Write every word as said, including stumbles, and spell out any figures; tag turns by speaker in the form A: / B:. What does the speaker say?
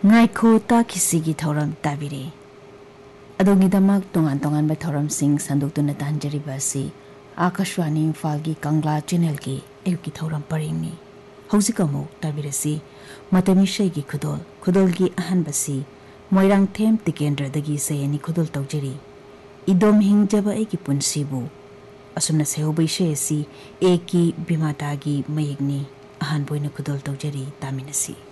A: ngaikho ta kisigi thoram tabire adongi damak tongan tongan ba thoram sing sanduk tuna tanjari basi akashwani imphal gi kangla channel gi ayuki thoram paringni hojikamu tabirasi matami shai gi khudol khudol gi ahan basi moirang them tikendra dagi sayani khudol tawjari idom hingjaba egi punsibu asumna sehobai shesi eki bimata gi mayigni ahan boina khudol tawjari taminasi